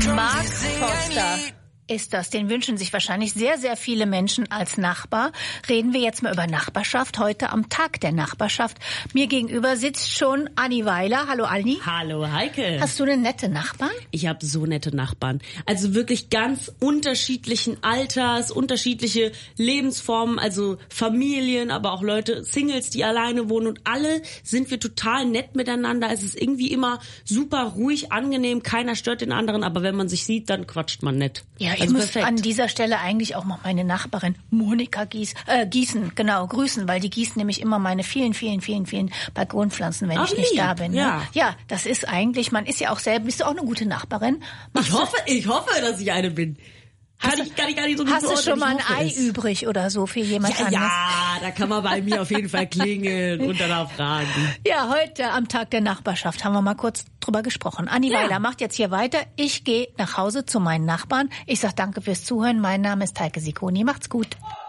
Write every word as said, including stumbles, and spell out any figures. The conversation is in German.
Mark Forster ist das. Den wünschen sich wahrscheinlich sehr, sehr viele Menschen als Nachbar. Reden wir jetzt mal über Nachbarschaft. Heute am Tag der Nachbarschaft. Mir gegenüber sitzt schon Anni Weiler. Hallo Anni. Hallo Heike. Hast du eine nette Nachbarn? Ich habe so nette Nachbarn. Also wirklich ganz unterschiedlichen Alters, unterschiedliche Lebensformen, also Familien, aber auch Leute, Singles, die alleine wohnen. Und alle sind wir total nett miteinander. Es ist irgendwie immer super ruhig, angenehm. Keiner stört den anderen. Aber wenn man sich sieht, dann quatscht man nett. Ja, ich also muss perfekt. an dieser Stelle eigentlich auch noch meine Nachbarin Monika Gies, äh, Gießen, genau, grüßen, weil die gießt nämlich immer meine vielen, vielen, vielen, vielen Balkonpflanzen, wenn Ach, ich nicht lieb. da bin. Ne? Ja. ja, das ist eigentlich, man ist ja auch selber, bist du auch eine gute Nachbarin? Machst Ich hoffe, ich hoffe, dass ich eine bin. Kann ich, kann ich gar nicht so gut Hast du schon mal ein Ei es. übrig oder so für jemand ja, anderes? Ja, da kann man bei mir auf jeden Fall klingeln und danach fragen. Ja, heute am Tag der Nachbarschaft haben wir mal kurz drüber gesprochen. Anni Ja. Weiler macht jetzt hier weiter. Ich gehe nach Hause zu meinen Nachbarn. Ich sag danke fürs Zuhören. Mein Name ist Heike Sikoni. Macht's gut.